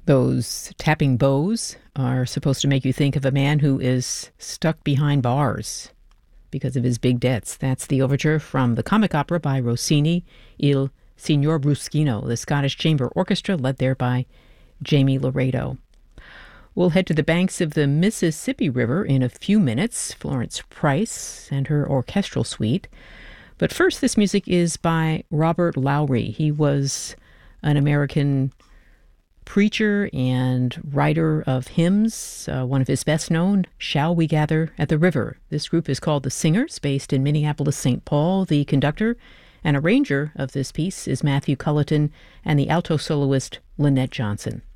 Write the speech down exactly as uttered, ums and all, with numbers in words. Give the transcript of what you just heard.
Those tapping bows are supposed to make you think of a man who is stuck behind bars because of his big debts. That's the overture from the comic opera by Rossini, Il Signor Bruschino, the Scottish Chamber Orchestra, led there by Jamie Laredo. We'll head to the banks of the Mississippi River in a few minutes. Florence Price and her orchestral suite. But first, this music is by Robert Lowry. He was an American preacher and writer of hymns. Uh, one of his best known, Shall We Gather at the River. This group is called The Singers, based in Minneapolis, Saint Paul. The conductor and arranger of this piece is Matthew Culleton, and the alto soloist Lynette Johnson.